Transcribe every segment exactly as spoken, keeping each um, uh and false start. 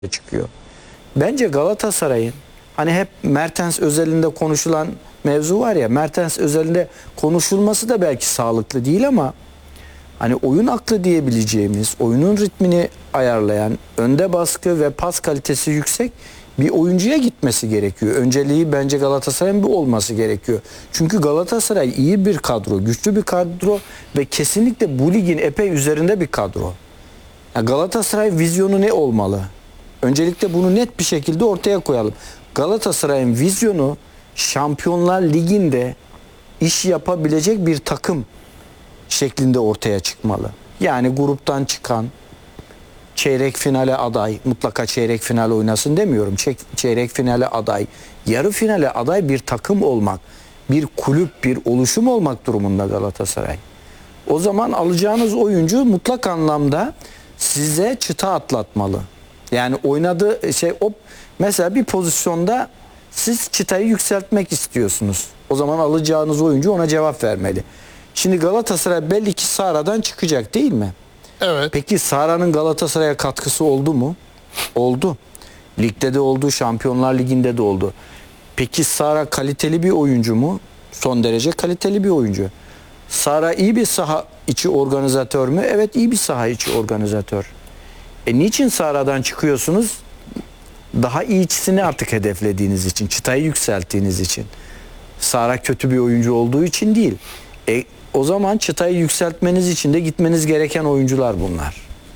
çıkıyor. Bence Galatasaray'ın hani hep Mertens özelinde konuşulan mevzu var ya, Mertens özelinde konuşulması da belki sağlıklı değil ama hani oyun aklı diyebileceğimiz, oyunun ritmini ayarlayan, önde baskı ve pas kalitesi yüksek bir oyuncuya gitmesi gerekiyor. Önceliği bence Galatasaray'ın bu olması gerekiyor. Çünkü Galatasaray iyi bir kadro, güçlü bir kadro ve kesinlikle bu ligin epey üzerinde bir kadro. Yani Galatasaray vizyonu ne olmalı? Öncelikle bunu net bir şekilde ortaya koyalım. Galatasaray'ın vizyonu Şampiyonlar Ligi'nde iş yapabilecek bir takım şeklinde ortaya çıkmalı. Yani gruptan çıkan, çeyrek finale aday, mutlaka çeyrek final oynasın demiyorum. Çeyrek finale aday, yarı finale aday bir takım olmak, bir kulüp, bir oluşum olmak durumunda Galatasaray. O zaman alacağınız oyuncu mutlak anlamda size çıta atlatmalı. Yani oynadığı şey, o mesela bir pozisyonda siz çıtayı yükseltmek istiyorsunuz. O zaman alacağınız oyuncu ona cevap vermeli. Şimdi Galatasaray belli ki Sara'dan çıkacak değil mi? Evet. Peki Sara'nın Galatasaray'a katkısı oldu mu? Oldu. Ligde de oldu, Şampiyonlar Ligi'nde de oldu. Peki Sara kaliteli bir oyuncu mu? Son derece kaliteli bir oyuncu. Sara iyi bir saha içi organizatör mü? Evet, iyi bir saha içi organizatör. E niçin Sara'dan çıkıyorsunuz? Daha iyisini artık hedeflediğiniz için, çıtayı yükselttiğiniz için. Sara kötü bir oyuncu olduğu için değil. E, o zaman çıtayı yükseltmeniz için de gitmeniz gereken oyuncular bunlar.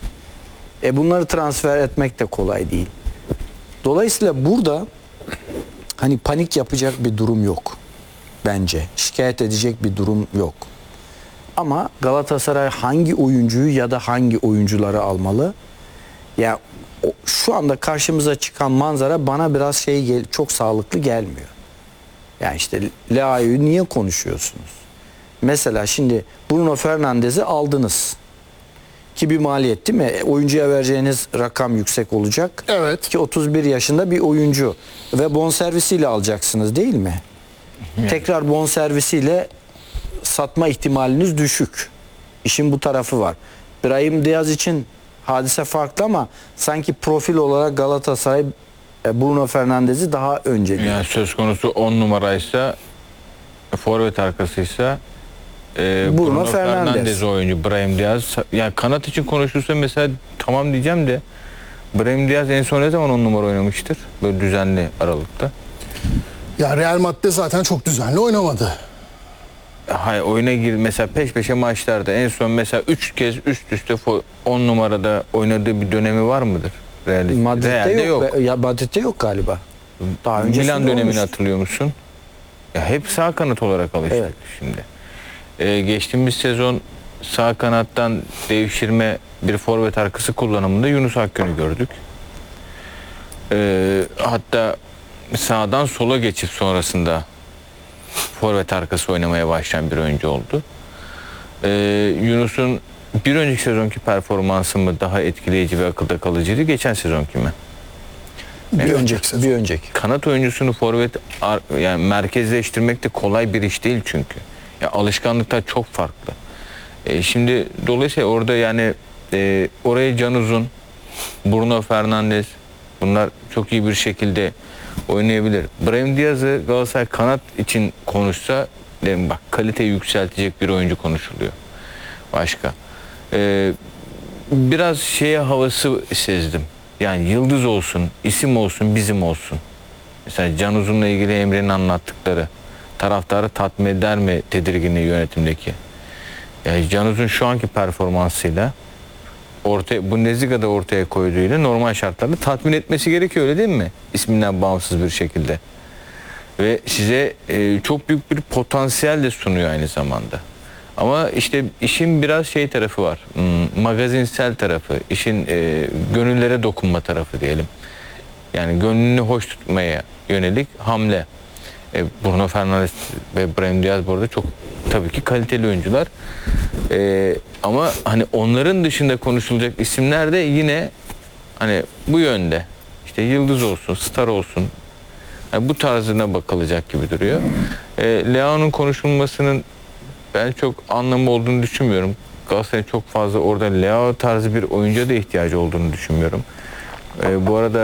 E bunları transfer etmek de kolay değil. Dolayısıyla burada hani panik yapacak bir durum yok bence. Şikayet edecek bir durum yok. Ama Galatasaray hangi oyuncuyu ya da hangi oyuncuları almalı? Ya o, şu anda karşımıza çıkan manzara bana biraz şey gel, çok sağlıklı gelmiyor. Yani işte Leao'yu niye konuşuyorsunuz? Mesela şimdi Bruno Fernandes'i aldınız. Ki bir maliyet değil mi? Oyuncuya vereceğiniz rakam yüksek olacak. Evet. Ki otuz bir yaşında bir oyuncu ve bonservisiyle alacaksınız değil mi? Evet. Tekrar bonservisiyle satma ihtimaliniz düşük. İşin bu tarafı var. Brahim Diaz için hadise farklı ama sanki profil olarak Galatasaray Bruno Fernandes'i daha önceliyor. Yani söz konusu on numaraysa, forvet arkasıysa e, Bruno, Bruno Fernandes. Fernandes oyuncu, Brahim Diaz. Yani kanat için konuşulsa mesela tamam diyeceğim de Brahim Diaz en son ne zaman on numara oynamıştır? Böyle düzenli aralıkta. Ya Real Madrid zaten çok düzenli oynamadı. Hayır, oyuna gir mesela peş peşe maçlarda en son mesela üç kez üst üste on numarada oynadığı bir dönemi var mıdır? Real'de, Madrid'de Real'de yok. yok. Ya Madrid'de yok galiba. Daha Milan dönemini olmuştur. hatırlıyor musun? Ya hep sağ kanat olarak alıştık Evet. şimdi. Ee, geçtiğimiz sezon sağ kanattan devşirme bir forvet arkası kullanımında Yunus Akgün'ü gördük. Ee, hatta sağdan sola geçip sonrasında forvet arkası oynamaya başlayan bir oyuncu oldu. Ee, Yunus'un bir önceki sezonki performansı mı daha etkileyici ve akılda kalıcıydı, geçen sezonki mi? Bir Yani önceki, bir önceki. Kanat oyuncusunu forvet yani merkezleştirmek de kolay bir iş değil çünkü. Ya alışkanlıklar çok farklı. E, şimdi dolayısıyla orada yani e, oraya Can Uzun, Bruno Fernandes bunlar çok iyi bir şekilde oynayabilir. Brahim Diaz'ı Galatasaray kanat için konuşsa derim bak kaliteyi yükseltecek bir oyuncu konuşuluyor. Başka. E, biraz şeye havası sezdim. Yani yıldız olsun, isim olsun, bizim olsun. Mesela Can Uzun'la ilgili Emre'nin anlattıkları taraftarı tatmin eder mi tedirginliği yönetimdeki? Yani Can Uzun şu anki performansıyla ortaya, Bundesliga'da ortaya koyduğuyla normal şartlarda tatmin etmesi gerekiyor, öyle değil mi? İsminden bağımsız bir şekilde. Ve size e, çok büyük bir potansiyel de sunuyor aynı zamanda. Ama işte işin biraz şey tarafı var, hmm, magazinsel tarafı, işin e, gönüllere dokunma tarafı diyelim. Yani gönlünü hoş tutmaya yönelik hamle. E, Bruno Fernandes ve Brahim Diaz bu arada çok tabii ki kaliteli oyuncular. E, ama hani onların dışında konuşulacak isimler de yine hani bu yönde. İşte yıldız olsun, star olsun. Yani bu tarzına bakılacak gibi duruyor. E, Leao'nun konuşulmasının ben çok anlamı olduğunu düşünmüyorum. Galatasaray'ın çok fazla orada Leao tarzı bir oyuncuya da ihtiyacı olduğunu düşünmüyorum. E, bu arada